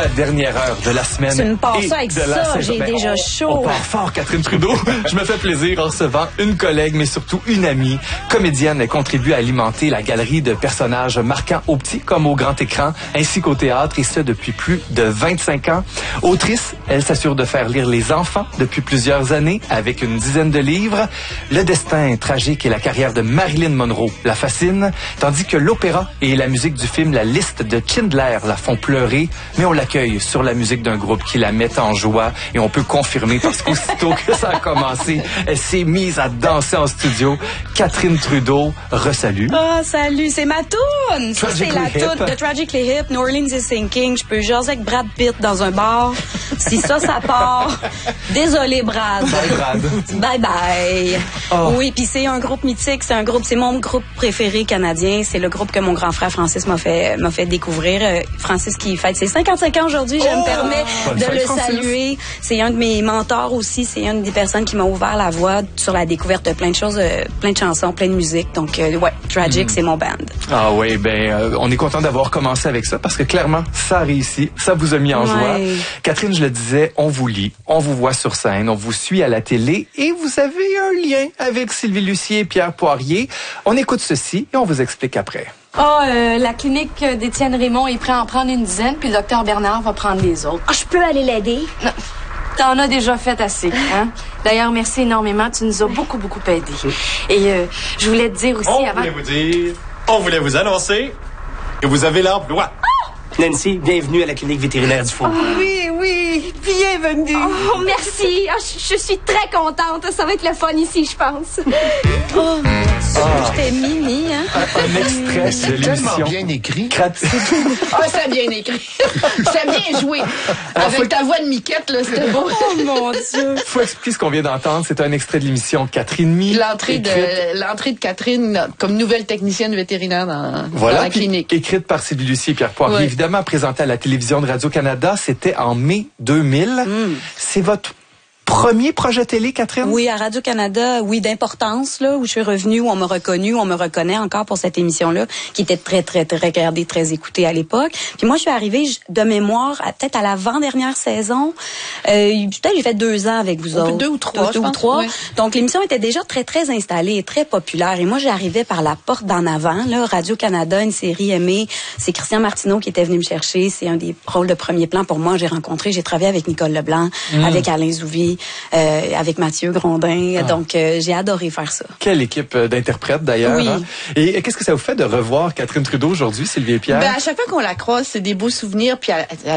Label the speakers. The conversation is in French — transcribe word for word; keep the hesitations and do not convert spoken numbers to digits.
Speaker 1: la dernière heure de la semaine.
Speaker 2: Tu me passes ça avec ça, j'ai ben, déjà chaud.
Speaker 1: On part fort, Catherine Trudeau. Je me fais plaisir en recevant une collègue, mais surtout une amie. Comédienne, elle contribue à alimenter la galerie de personnages marquants au petit comme au grand écran, ainsi qu'au théâtre, et ce depuis plus de vingt-cinq ans. Autrice, elle s'assure de faire lire les enfants depuis plusieurs années, avec une dizaine de livres. Le destin tragique et la carrière de Marilyn Monroe la fascinent, tandis que l'opéra et la musique du film La Liste de Schindler la font pleurer, mais on l'accueille sur la musique d'un groupe qui la met en joie, et on peut confirmer parce qu'aussitôt que ça a commencé, elle s'est mise à danser en studio. Catherine Trudeau, resalut.
Speaker 2: Ah, oh, salut, c'est ma toune! Ça, c'est la toune de Tragically Hip, New Orleans is Sinking. Je peux jaser avec Brad Pitt dans un bar. Si ça, ça part, désolé, Brad.
Speaker 1: Bye, Brad.
Speaker 2: Bye, bye. Oh. Oui, puis c'est un groupe mythique, c'est un groupe, c'est mon groupe préféré canadien. C'est le groupe que mon grand frère Francis m'a fait, m'a fait découvrir. Euh, Francis qui fête ses cinquante-cinq ans aujourd'hui, je oh! me permets Bonne de le Francis. saluer. C'est un de mes mentors aussi, c'est une des personnes qui m'a ouvert la voie sur la découverte de plein de choses, euh, plein de chansons, plein de musique. Donc, euh, ouais, Tragic, mm. c'est mon band.
Speaker 1: Ah oui, ben, euh, on est content d'avoir commencé avec ça parce que clairement, ça a réussi, ça vous a mis en ouais. joie. Catherine, je le disais, on vous lit, on vous voit sur scène, on vous suit à la télé et vous avez un lien avec Sylvie Lucier et Pierre Poirier. On écoute ceci et on vous explique après.
Speaker 3: Ah, oh, euh, la clinique d'Étienne Raymond est prêt à en prendre une dizaine, puis le docteur Bernard va prendre les autres.
Speaker 4: Ah, oh, je peux aller l'aider?
Speaker 3: Non. T'en as déjà fait assez, hein? D'ailleurs, merci énormément. Tu nous as beaucoup, beaucoup aidés. Et euh, je voulais te dire aussi
Speaker 5: on
Speaker 3: avant...
Speaker 5: On voulait vous dire... On voulait vous annoncer que vous avez l'emploi.
Speaker 6: Oh! Nancy, bienvenue à la clinique vétérinaire du Fond.
Speaker 7: Oh, oui, oui, bienvenue.
Speaker 4: Oh, merci. Oh, je, je suis très contente. Ça va être le fun ici, je pense.
Speaker 2: Oh, mon Dieu. Oh. J'étais Mimi, hein?
Speaker 1: Un, un extrait
Speaker 8: c'est
Speaker 1: de l'émission.
Speaker 8: tellement bien écrit.
Speaker 7: Ah, oh, c'est bien écrit. C'est bien joué. Alors, avec faut... ta voix de miquette, là, c'était beau.
Speaker 2: Oh, mon Dieu.
Speaker 1: Faut expliquer ce qu'on vient d'entendre. C'est un extrait de l'émission Catherine Mi.
Speaker 7: L'entrée de, l'entrée de Catherine comme nouvelle technicienne vétérinaire dans,
Speaker 1: voilà,
Speaker 7: dans la clinique.
Speaker 1: Écrite par Sylvie Lucier et Pierre Poirier. Ouais. Évidemment, présentée à la télévision de Radio-Canada. C'était en mai deux mille. Mm. C'est votre premier projet télé, Catherine?
Speaker 2: Oui, à Radio-Canada, oui, d'importance, là, où je suis revenue, où on m'a reconnue, où on me reconnaît encore pour cette émission-là, qui était très, très, très regardée, très écoutée à l'époque. Puis moi, je suis arrivée de mémoire, à, peut-être à l'avant-dernière saison. Euh, peut-être j'ai fait deux ans avec vous autres.
Speaker 7: Deux ou trois,
Speaker 2: Deux, deux ou trois. Oui. Donc, l'émission était déjà très, très installée, très populaire. Et moi, j'arrivais par la porte d'en avant, là, Radio-Canada, une série aimée. C'est Christian Martineau qui était venu me chercher. C'est un des rôles de premier plan pour moi. J'ai rencontré, j'ai travaillé avec Nicole Leblanc, mmh. avec Alain Zouvi. Euh, avec Mathieu Grondin. Ah. Donc, euh, j'ai adoré faire ça.
Speaker 1: Quelle équipe euh, d'interprètes, d'ailleurs.
Speaker 2: Oui.
Speaker 1: Hein? Et, et qu'est-ce que ça vous fait de revoir Catherine Trudeau aujourd'hui, Sylvie et Pierre?
Speaker 7: Ben, à chaque fois qu'on la croise, c'est des beaux souvenirs. Puis elle,